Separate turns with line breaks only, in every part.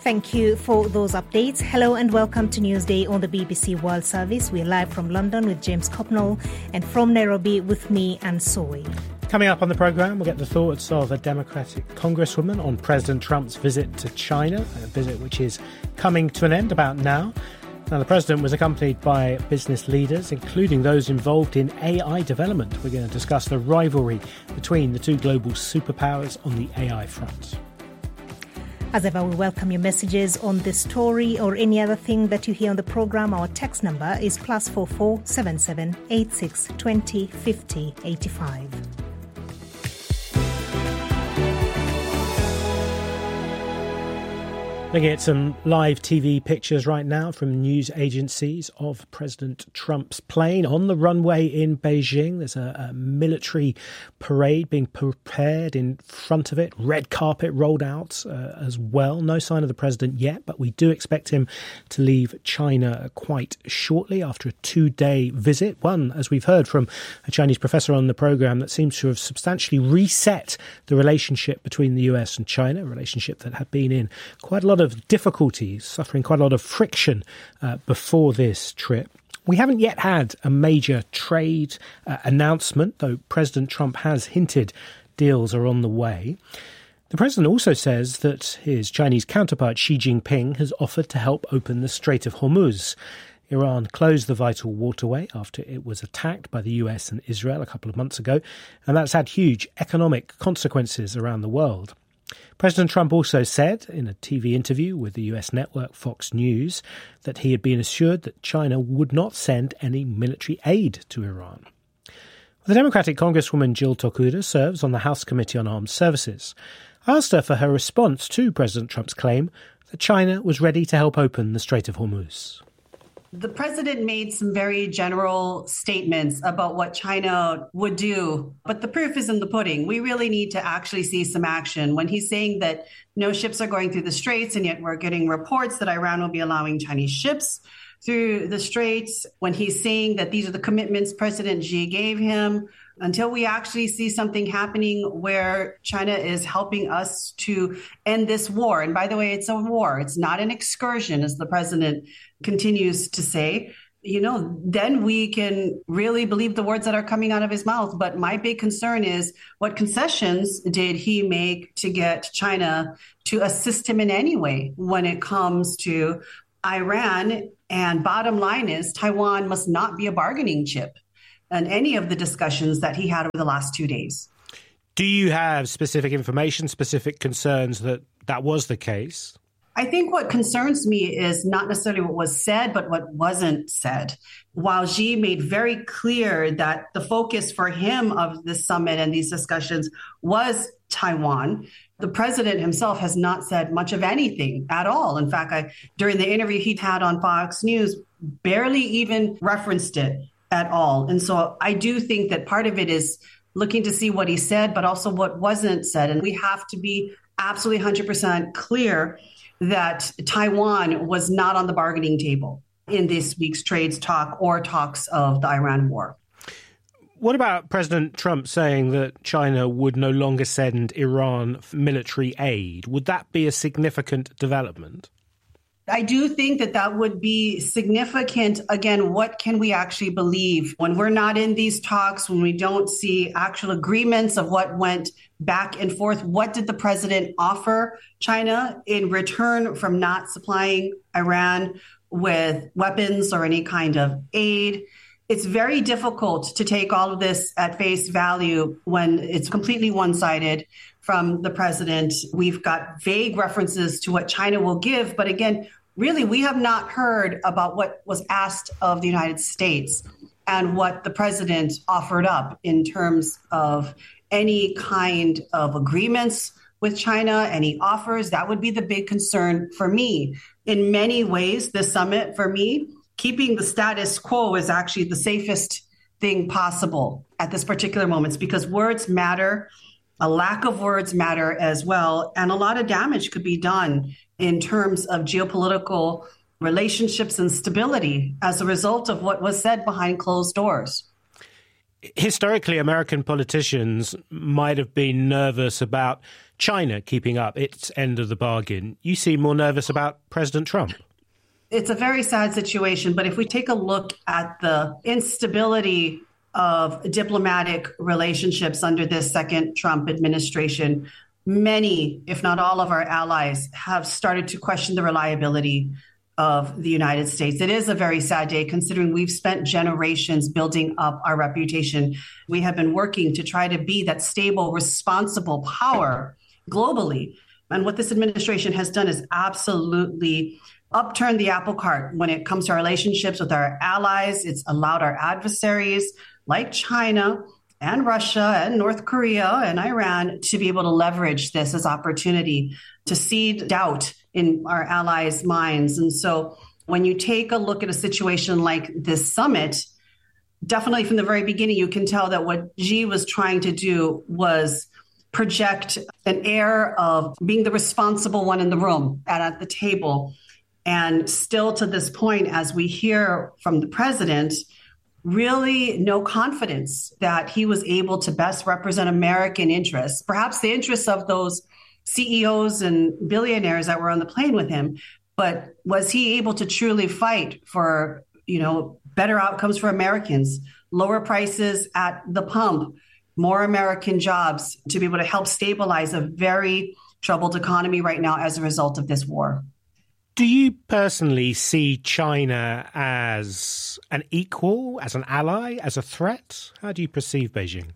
Thank you for those updates. Hello and welcome to Newsday on the BBC World Service. We're live from London with James Copnall and from Nairobi with me, Anne Soy.
Coming up on the programme, we'll get the thoughts of a Democratic Congresswoman on President Trump's visit to China, a visit which is coming to an end about now. Now, the President was accompanied by business leaders, including those involved in AI development. We're going to discuss the rivalry between the two global superpowers on the AI front.
As ever, we welcome your messages on this story or any other thing that you hear on the programme. Our text number is +44 77 86 20 50 85.
Looking at some live TV pictures right now from news agencies of President Trump's plane on the runway in Beijing. There's a military parade being prepared in front of it. Red carpet rolled out as well. No sign of the president yet, but we do expect him to leave China quite shortly after a 2-day visit. One, as we've heard from a Chinese professor on the programme, that seems to have substantially reset the relationship between the US and China, a relationship that had been in quite a lot of difficulties, suffering quite a lot of friction before this trip. We haven't yet had a major trade announcement, though President Trump has hinted deals are on the way. The president also says that his Chinese counterpart Xi Jinping has offered to help open the Strait of Hormuz. Iran closed the vital waterway after it was attacked by the US and Israel a couple of months ago, and that's had huge economic consequences around the world. President Trump also said in a TV interview with the US network Fox News that he had been assured that China would not send any military aid to Iran. The Democratic Congresswoman Jill Tokuda serves on the House Committee on Armed Services. I asked her for her response to President Trump's claim that China was ready to help open the Strait of Hormuz.
The president made some very general statements about what China would do, but the proof is in the pudding. We really need to actually see some action. When he's saying that no ships are going through the straits, and yet we're getting reports that Iran will be allowing Chinese ships through the straits, when he's saying that these are the commitments President Xi gave him, until we actually see something happening where China is helping us to end this war. And by the way, it's a war. It's not an excursion, as the president continues to say. Then we can really believe the words that are coming out of his mouth. But my big concern is, what concessions did he make to get China to assist him in any way when it comes to Iran? And bottom line is, Taiwan must not be a bargaining chip in any of the discussions that he had over the last 2 days.
Do you have specific information, specific concerns that that was the case?
I think what concerns me is not necessarily what was said, but what wasn't said. While Xi made very clear that the focus for him of this summit and these discussions was Taiwan, the president himself has not said much of anything at all. In fact, during the interview he had on Fox News, barely even referenced it at all. And so I do think that part of it is looking to see what he said, but also what wasn't said. And we have to be absolutely 100% clear that Taiwan was not on the bargaining table in this week's trades talk or talks of the Iran war.
What about President Trump saying that China would no longer send Iran military aid? Would that be a significant development?
I do think that that would be significant. Again, what can we actually believe when we're not in these talks, when we don't see actual agreements of what went back and forth? What did the president offer China in return from not supplying Iran with weapons or any kind of aid? It's very difficult to take all of this at face value when it's completely one-sided from the president. We've got vague references to what China will give. But again, really, we have not heard about what was asked of the United States and what the president offered up in terms of any kind of agreements with China, any offers. That would be the big concern for me. In many ways, this summit, for me, keeping the status quo is actually the safest thing possible at this particular moment, because words matter. A lack of words matter as well. And a lot of damage could be done in terms of geopolitical relationships and stability as a result of what was said behind closed doors.
Historically, American politicians might have been nervous about China keeping up its end of the bargain, you seem more nervous about President Trump.
It's a very sad situation, but if we take a look at the instability of diplomatic relationships under this second Trump administration, many, if not all of our allies have started to question the reliability of the United States. It is a very sad day considering we've spent generations building up our reputation. We have been working to try to be that stable, responsible power globally. And what this administration has done is absolutely upturned the apple cart when it comes to our relationships with our allies. It's allowed our adversaries like China and Russia and North Korea and Iran to be able to leverage this as opportunity to seed doubt in our allies' minds. And so when you take a look at a situation like this summit, definitely from the very beginning, you can tell that what Xi was trying to do was project an air of being the responsible one in the room and at the table. And still to this point, as we hear from the president, really no confidence that he was able to best represent American interests, perhaps the interests of those CEOs and billionaires that were on the plane with him. But was he able to truly fight for, better outcomes for Americans, lower prices at the pump, more American jobs to be able to help stabilize a very troubled economy right now as a result of this war?
Do you personally see China as an equal, as an ally, as a threat? How do you perceive Beijing?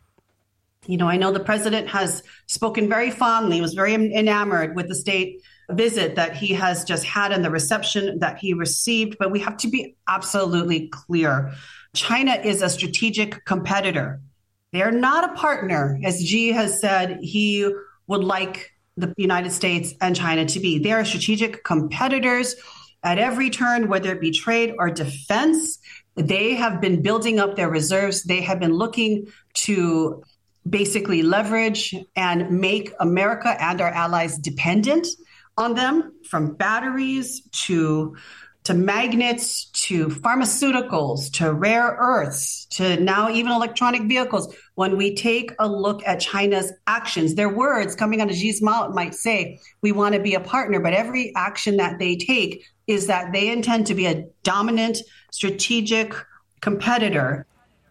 I know the president has spoken very fondly, was very enamored with the state visit that he has just had and the reception that he received. But we have to be absolutely clear. China is a strategic competitor. They are not a partner, as Xi has said he would like the United States and China to be. They are strategic competitors at every turn, whether it be trade or defense. They have been building up their reserves. They have been looking to basically leverage and make America and our allies dependent on them, from batteries to magnets, to pharmaceuticals, to rare earths, to now even electronic vehicles. When we take a look at China's actions, their words coming out of Xi's mouth might say, we want to be a partner, but every action that they take is that they intend to be a dominant strategic competitor.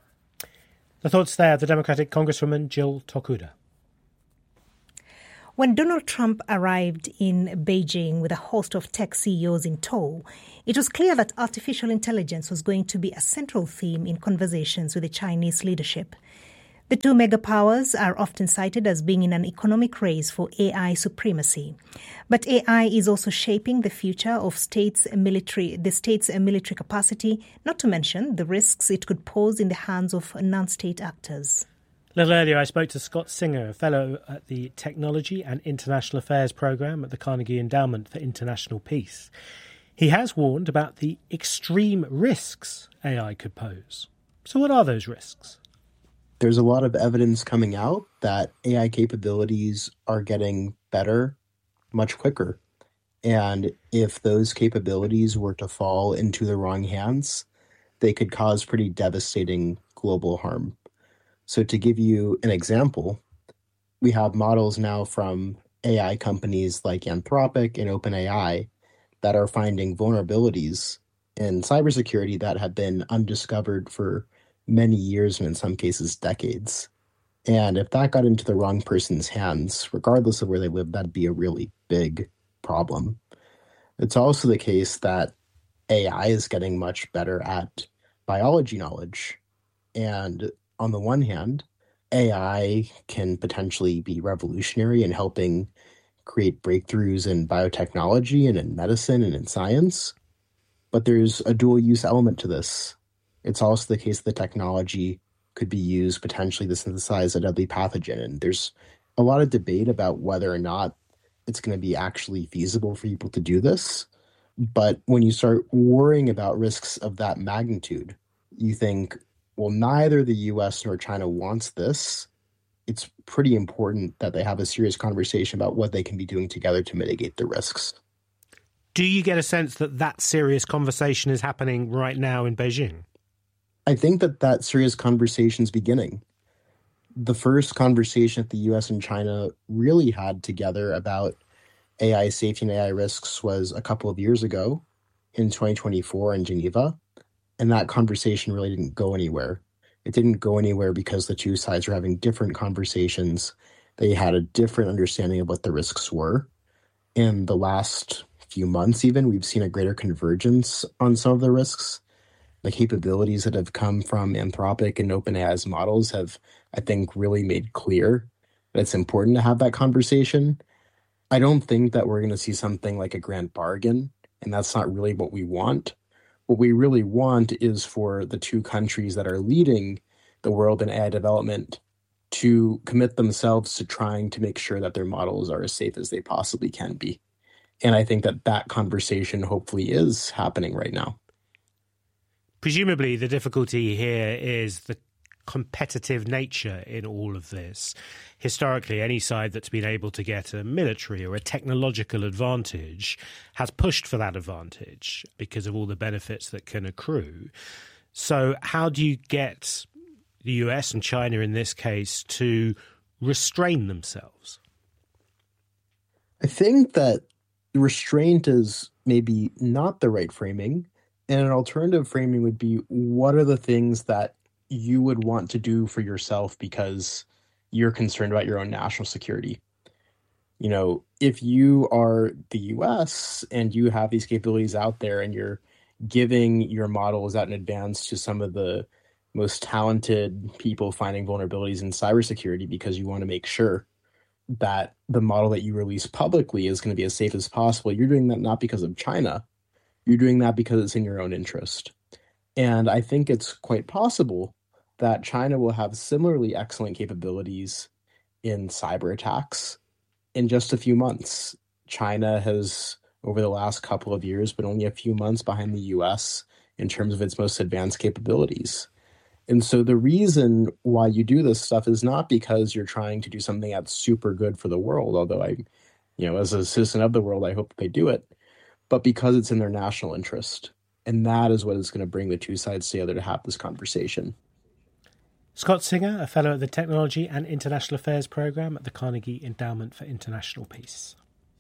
The thoughts there of the Democratic Congresswoman Jill Tokuda.
When Donald Trump arrived in Beijing with a host of tech CEOs in tow, it was clear that artificial intelligence was going to be a central theme in conversations with the Chinese leadership. The two megapowers are often cited as being in an economic race for AI supremacy. But AI is also shaping the future of the state's military capacity, not to mention the risks it could pose in the hands of non-state actors.
A little earlier, I spoke to Scott Singer, a fellow at the Technology and International Affairs Programme at the Carnegie Endowment for International Peace. He has warned about the extreme risks AI could pose. So what are those risks?
There's a lot of evidence coming out that AI capabilities are getting better much quicker. And if those capabilities were to fall into the wrong hands, they could cause pretty devastating global harm. So to give you an example, we have models now from AI companies like Anthropic and OpenAI that are finding vulnerabilities in cybersecurity that have been undiscovered for many years and in some cases decades. And if that got into the wrong person's hands, regardless of where they live, that'd be a really big problem. It's also the case that AI is getting much better at biology knowledge. And on the one hand, AI can potentially be revolutionary in helping create breakthroughs in biotechnology and in medicine and in science. But there's a dual use element to this. It's also the case that the technology could be used potentially to synthesize a deadly pathogen. And there's a lot of debate about whether or not it's going to be actually feasible for people to do this. But when you start worrying about risks of that magnitude, you think, well, neither the US nor China wants this. It's pretty important that they have a serious conversation about what they can be doing together to mitigate the risks.
Do you get a sense that that serious conversation is happening right now in Beijing?
I think that serious conversation is beginning. the first conversation that the US and China really had together about AI safety and AI risks was a couple of years ago in 2024 in Geneva. And that conversation really didn't go anywhere. It didn't go anywhere because the two sides were having different conversations. They had a different understanding of what the risks were. In the last few months even, we've seen a greater convergence on some of the risks. The capabilities that have come from Anthropic and OpenAI's models have, I think, really made clear that it's important to have that conversation. I don't think that we're going to see something like a grand bargain, and that's not really what we want. What we really want is for the two countries that are leading the world in AI development to commit themselves to trying to make sure that their models are as safe as they possibly can be. And I think that that conversation hopefully is happening right now.
Presumably the difficulty here is the competitive nature in all of this. Historically, any side that's been able to get a military or a technological advantage has pushed for that advantage because of all the benefits that can accrue. So how do you get the US and China in this case to restrain themselves?
I think that restraint is maybe not the right framing. And an alternative framing would be, what are the things that you would want to do for yourself because you're concerned about your own national security? You know, if you are the US and you have these capabilities out there and you're giving your models out in advance to some of the most talented people finding vulnerabilities in cybersecurity because you want to make sure that the model that you release publicly is going to be as safe as possible, you're doing that not because of China. You're doing that because it's in your own interest. And I think it's quite possible that China will have similarly excellent capabilities in cyber attacks in just a few months. China has, over the last couple of years, been only a few months behind the US in terms of its most advanced capabilities. And so the reason why you do this stuff is not because you're trying to do something that's super good for the world, although as a citizen of the world, I hope that they do it, but because it's in their national interest. And that is what is going to bring the two sides together to have this conversation.
Scott Singer, a fellow at the Technology and International Affairs Programme at the Carnegie Endowment for International Peace.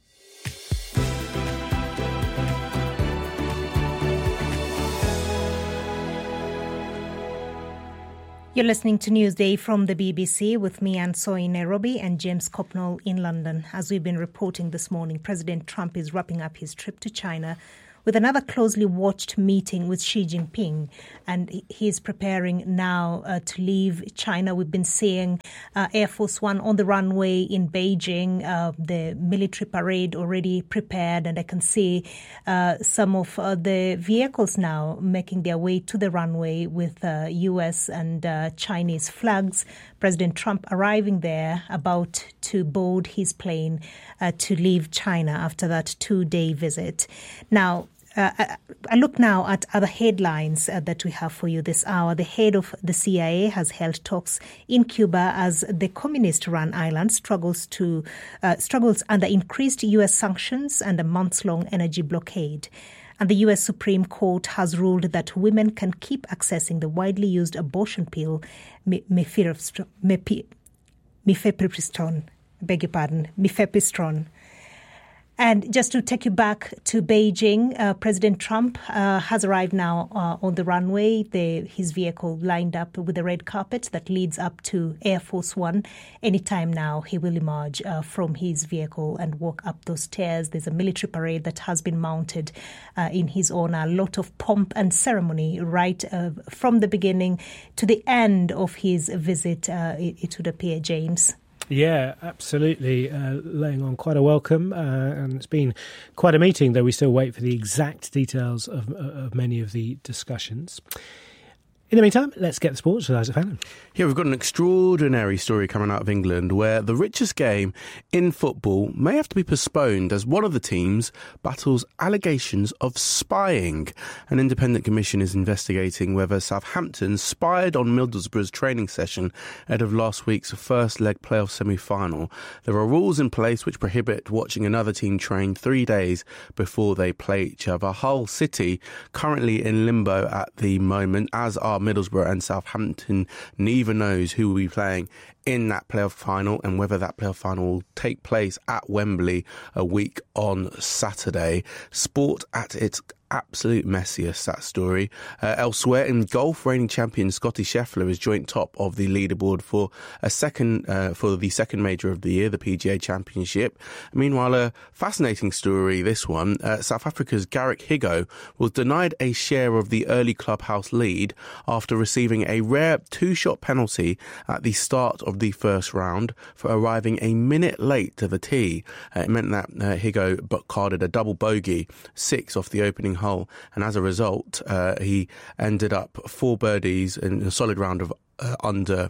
You're listening to Newsday from the BBC with me, Anne Soy, in Nairobi, and James Copnall in London. As we've been reporting this morning, President Trump is wrapping up his trip to China with another closely watched meeting with Xi Jinping. And he's preparing now to leave China. We've been seeing Air Force One on the runway in Beijing, the military parade already prepared. And I can see some of the vehicles now making their way to the runway with US and Chinese flags. President Trump arriving there, about to board his plane to leave China after that 2-day visit. Now, I look now at other headlines that we have for you this hour. The head of the CIA has held talks in Cuba as the communist-run island struggles under increased U.S. sanctions and a months-long energy blockade. And the U.S. Supreme Court has ruled that women can keep accessing the widely used abortion pill mifepristone. And just to take you back to Beijing, President Trump has arrived now on the runway, his vehicle lined up with the red carpet that leads up to Air Force One. Anytime now, he will emerge from his vehicle and walk up those stairs. There's a military parade that has been mounted in his honor. A lot of pomp and ceremony right from the beginning to the end of his visit, it would appear, James.
Yeah, absolutely. Laying on quite a welcome. And it's been quite a meeting, though we still wait for the exact details of many of the discussions. In the meantime, let's get the sports with Isaac Fallon.
Yeah, we've got an extraordinary story coming out of England where the richest game in football may have to be postponed as one of the teams battles allegations of spying. An independent commission is investigating whether Southampton spied on Middlesbrough's training session ahead of last week's first leg playoff semi-final. There are rules in place which prohibit watching another team train 3 days before they play each other. Hull City currently in limbo at the moment, as are are Middlesbrough and Southampton. Neither knows who will be playing in that playoff final and whether that playoff final will take place at Wembley a week on Saturday. Sport at its absolute messiest, that story. Elsewhere in golf, reigning champion Scottie Scheffler is joint top of the leaderboard for the second major of the year, the PGA Championship. Meanwhile, a fascinating story, this one. South Africa's Garrick Higgo was denied a share of the early clubhouse lead after receiving a rare two-shot penalty at the start of the first round for arriving a minute late to the tee. It meant that Higgo carded a double bogey, 6 off the opening hole, and as a result he ended up 4 birdies in a solid round of under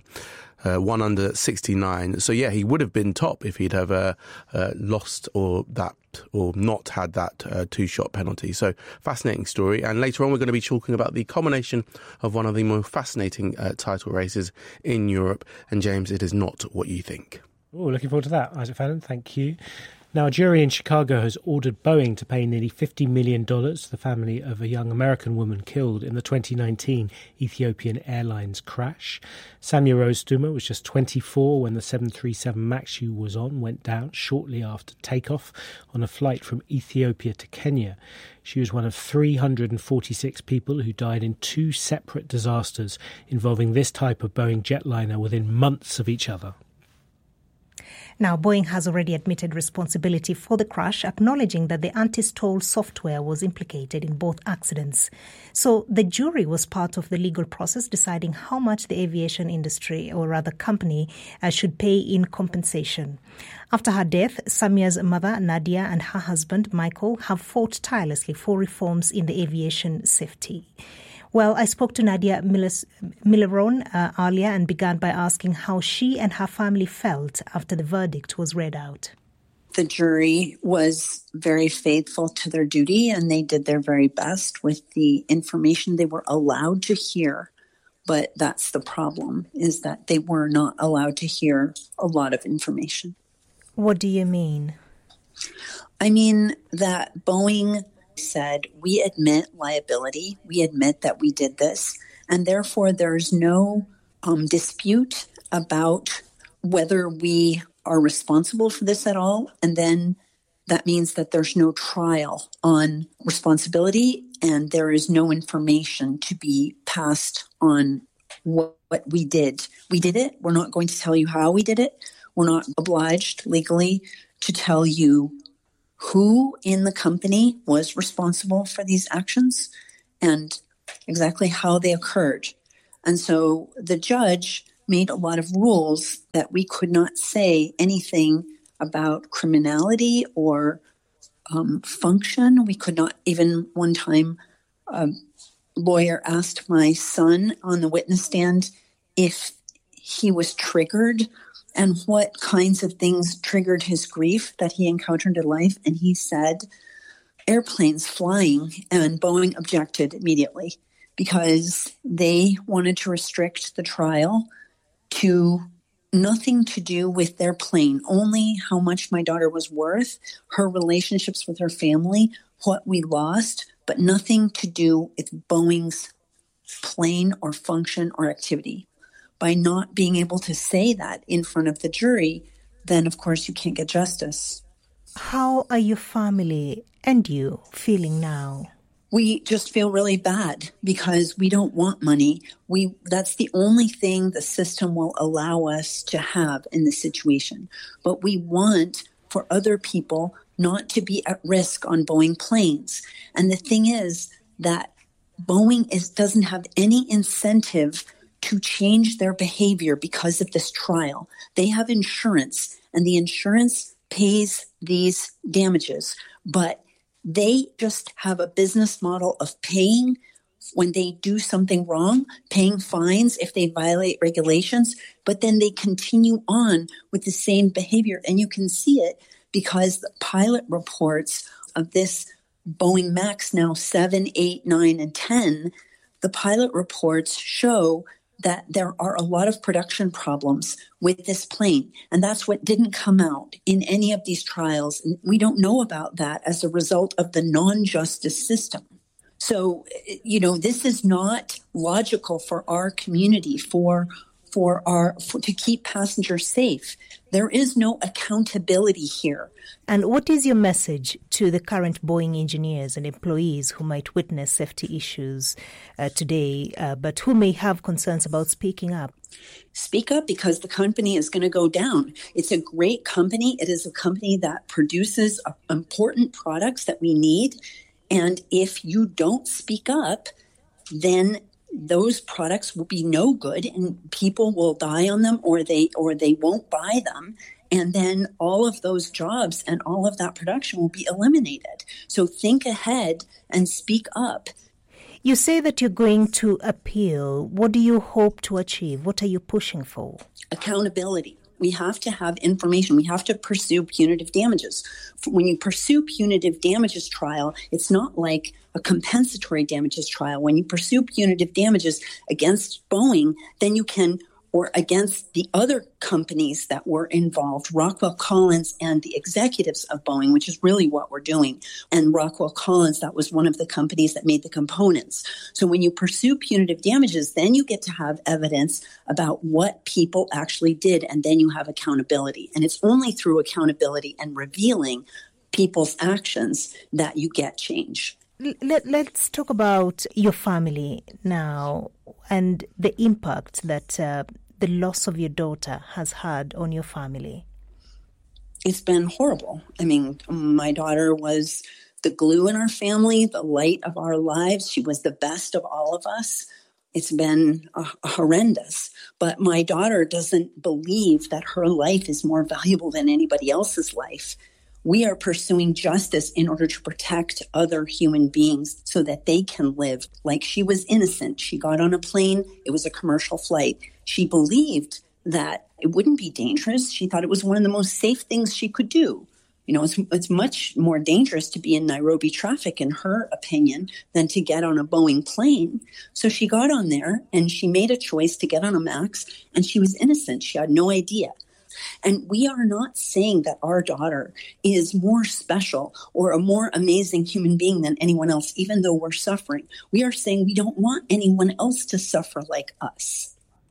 69. So yeah, he would have been top if he'd have lost or not had that two-shot penalty. So fascinating story. And later on we're going to be talking about the culmination of one of the more fascinating title races in Europe. And James, it is not what you think.
Oh, looking forward to that, Isaac Fallon. Thank you. Now, a jury in Chicago has ordered Boeing to pay nearly $50 million to the family of a young American woman killed in the 2019 Ethiopian Airlines crash. Samia Rose Duma was just 24 when the 737 MAX she was on went down shortly after takeoff on a flight from Ethiopia to Kenya. She was one of 346 people who died in 2 separate disasters involving this type of Boeing jetliner within months of each other.
Now, Boeing has already admitted responsibility for the crash, acknowledging that the anti-stall software was implicated in both accidents. So the jury was part of the legal process deciding how much the aviation industry, or rather company, should pay in compensation. After her death, Samia's mother, Nadia, and her husband, Michael, have fought tirelessly for reforms in the aviation safety. Well, I spoke to Nadia Milleron earlier and began by asking how she and her family felt after the verdict was read out.
The jury was very faithful to their duty, and they did their very best with the information they were allowed to hear. But that's the problem, is that they were not allowed to hear a lot of information.
What do you mean?
I mean that Boeing said, we admit liability, we admit that we did this, and therefore there's no dispute about whether we are responsible for this at all, and then that means that there's no trial on responsibility and there is no information to be passed on what we did. We did it. We're not going to tell you how we did it. We're not obliged legally to tell you who in the company was responsible for these actions and exactly how they occurred. And so the judge made a lot of rules that we could not say anything about criminality or function. We could not even, one time, a lawyer asked my son on the witness stand if he was triggered and what kinds of things triggered his grief that he encountered in life. And he said, airplanes flying. And Boeing objected immediately because they wanted to restrict the trial to nothing to do with their plane, only how much my daughter was worth, her relationships with her family, what we lost, but nothing to do with Boeing's plane or function or activity. By not being able to say that in front of the jury, then of course you can't get justice.
How are your family and you feeling now?
We just feel really bad because we don't want money. That's the only thing the system will allow us to have in this situation. But we want for other people not to be at risk on Boeing planes. And the thing is that Boeing doesn't have any incentive to change their behavior because of this trial. They have insurance, and the insurance pays these damages, but they just have a business model of paying when they do something wrong, paying fines if they violate regulations, but then they continue on with the same behavior. And you can see it because the pilot reports of this Boeing MAX, now 7, 8, 9, and 10, the pilot reports show that there are a lot of production problems with this plane. And that's what didn't come out in any of these trials. And we don't know about that as a result of the non-justice system. So, this is not logical for our community, to keep passengers safe. There is no accountability here.
And what is your message to the current Boeing engineers and employees who might witness safety issues today, but who may have concerns about speaking up?
Speak up, because the company is going to go down. It's a great company. It is a company that produces important products that we need. And if you don't speak up, then those products will be no good and people will die on them, or they won't buy them. And then all of those jobs and all of that production will be eliminated. So think ahead and speak up.
You say that you're going to appeal. What do you hope to achieve? What are you pushing for?
Accountability. We have to have information. We have to pursue punitive damages. When you pursue punitive damages trial, it's not like a compensatory damages trial. When you pursue punitive damages against Boeing, then you can, or against the other companies that were involved, Rockwell Collins and the executives of Boeing, which is really what we're doing. And Rockwell Collins, that was one of the companies that made the components. So when you pursue punitive damages, then you get to have evidence about what people actually did, and then you have accountability. And it's only through accountability and revealing people's actions that you get change.
Let's talk about your family now and the impact that the loss of your daughter has had on your family.
It's been horrible. I mean, my daughter was the glue in our family, the light of our lives. She was the best of all of us. It's been horrendous. But my daughter doesn't believe that her life is more valuable than anybody else's life. We are pursuing justice in order to protect other human beings so that they can live like she was innocent. She got on a plane. It was a commercial flight. She believed that it wouldn't be dangerous. She thought it was one of the most safe things she could do. It's much more dangerous to be in Nairobi traffic, in her opinion, than to get on a Boeing plane. So she got on there and she made a choice to get on a MAX, and she was innocent. She had no idea. And we are not saying that our daughter is more special or a more amazing human being than anyone else, even though we're suffering. We are saying we don't want anyone else to suffer like us.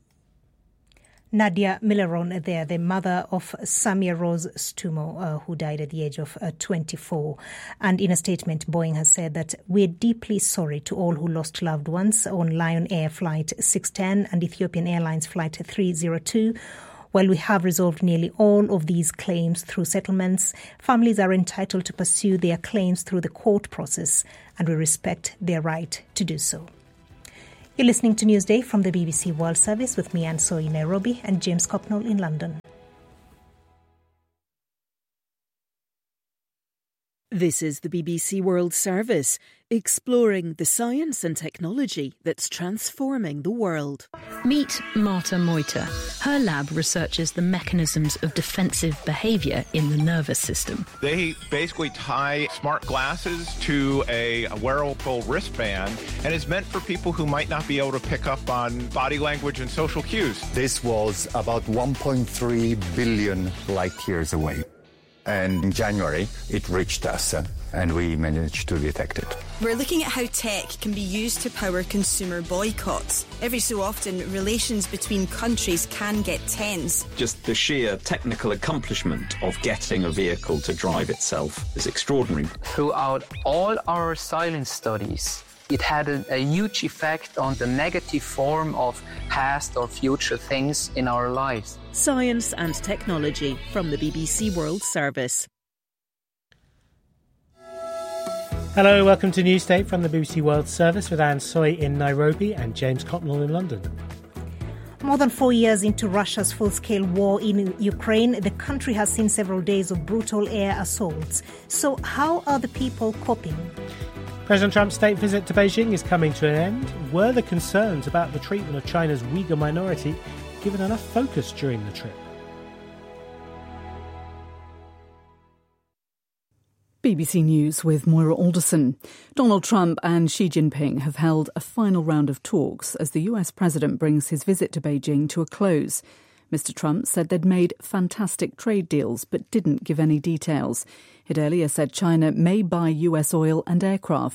Nadia Milleron there, the mother of Samia Rose Stumo, who died at the age of 24. And in a statement, Boeing has said that we're deeply sorry to all who lost loved ones on Lion Air Flight 610 and Ethiopian Airlines Flight 302. While we have resolved nearly all of these claims through settlements, families are entitled to pursue their claims through the court process, and we respect their right to do so. You're listening to Newsday from the BBC World Service with me, Anne Soy, in Nairobi, and James Copnall in London.
This is the BBC World Service, exploring the science and technology that's transforming the world.
Meet Marta Moita. Her lab researches the mechanisms of defensive behaviour in the nervous system.
They basically tie smart glasses to a wearable wristband, and it's meant for people who might not be able to pick up on body language and social cues.
This was about 1.3 billion light years away. And in January, it reached us, and we managed to detect it.
We're looking at how tech can be used to power consumer boycotts. Every so often, relations between countries can get tense.
Just the sheer technical accomplishment of getting a vehicle to drive itself is extraordinary.
Throughout all our silence studies, it had a huge effect on the negative form of past or future things in our lives.
Science and technology from the BBC World Service.
Hello, welcome to Newsday from the BBC World Service with Anne Soy in Nairobi and James Copnall in London.
More than 4 years into Russia's full-scale war in Ukraine, the country has seen several days of brutal air assaults. So how are the people coping?
President Trump's state visit to Beijing is coming to an end. Were the concerns about the treatment of China's Uyghur minority given enough focus during the trip?
BBC News with Moira Alderson. Donald Trump and Xi Jinping have held a final round of talks as the US president brings his visit to Beijing to a close. Mr. Trump said they'd made fantastic trade deals but didn't give any details. He'd earlier said China may buy US oil and aircraft.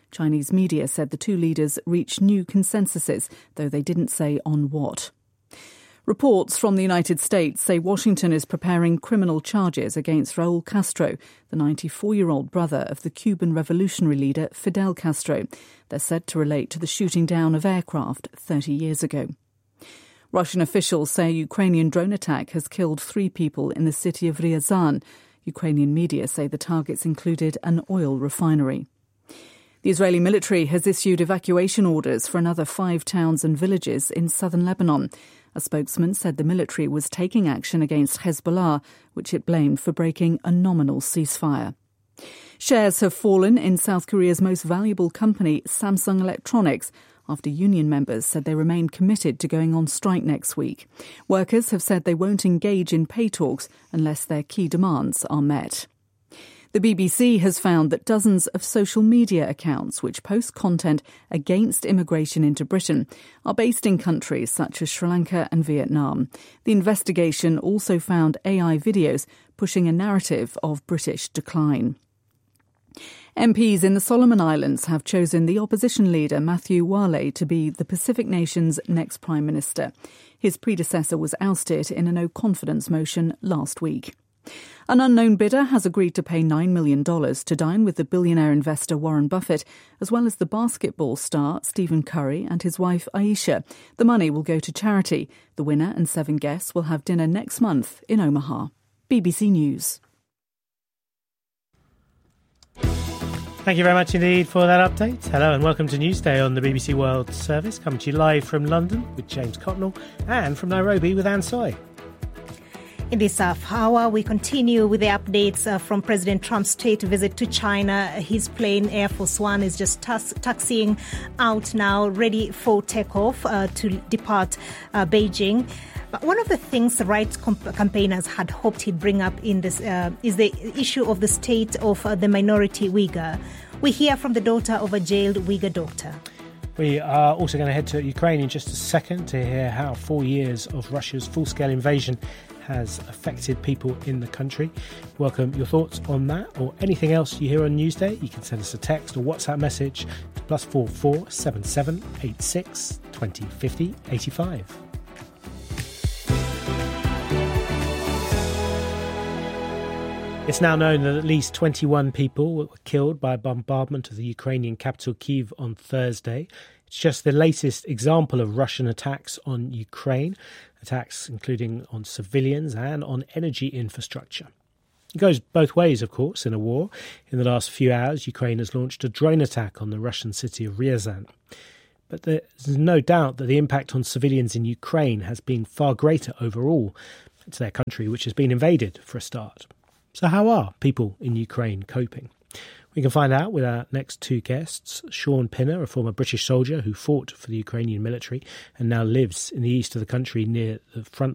Chinese media said the two leaders reached new consensuses, though they didn't say on what. Reports from the United States say Washington is preparing criminal charges against Raul Castro, the 94-year-old brother of the Cuban revolutionary leader Fidel Castro. They're said to relate to the shooting down of aircraft 30 years ago. Russian officials say a Ukrainian drone attack has killed 3 people in the city of Ryazan. Ukrainian media say the targets included an oil refinery. The Israeli military has issued evacuation orders for another 5 towns and villages in southern Lebanon. A spokesman said the military was taking action against Hezbollah, which it blamed for breaking a nominal ceasefire. Shares have fallen in South Korea's most valuable company, Samsung Electronics, after union members said they remain committed to going on strike next week. Workers have said they won't engage in pay talks unless their key demands are met. The BBC has found that dozens of social media accounts which post content against immigration into Britain are based in countries such as Sri Lanka and Vietnam. The investigation also found AI videos pushing a narrative of British decline. MPs in the Solomon Islands have chosen the opposition leader Matthew Wale to be the Pacific nation's next Prime Minister. His predecessor was ousted in a no-confidence motion last week. An unknown bidder has agreed to pay $9 million to dine with the billionaire investor Warren Buffett, as well as the basketball star Stephen Curry and his wife Aisha. The money will go to charity. The winner and 7 guests will have dinner next month in Omaha. BBC News.
Thank you very much indeed for that update. Hello and welcome to Newsday on the BBC World Service, coming to you live from London with James Cotnell and from Nairobi with Anne Soy.
In this half hour, we continue with the updates from President Trump's state visit to China. His plane, Air Force One, is just taxiing out now, ready for takeoff to depart Beijing. But one of the things the rights campaigners had hoped he'd bring up in this is the issue of the state of the minority Uyghur. We hear from the daughter of a jailed Uyghur doctor.
We are also going to head to Ukraine in just a second to hear how 4 years of Russia's full-scale invasion has affected people in the country. Welcome your thoughts on that or anything else you hear on Newsday. You can send us a text or WhatsApp message to +44 77 86 20 50 85. It's now known that at least 21 people were killed by a bombardment of the Ukrainian capital Kyiv on Thursday. It's just the latest example of Russian attacks on Ukraine, attacks including on civilians and on energy infrastructure. It goes both ways, of course, in a war. In the last few hours, Ukraine has launched a drone attack on the Russian city of Ryazan. But there's no doubt that the impact on civilians in Ukraine has been far greater overall. It's their country which has been invaded, for a start. So how are people in Ukraine coping? We can find out with our next 2 guests. Sean Pinner, a former British soldier who fought for the Ukrainian military and now lives in the east of the country near the front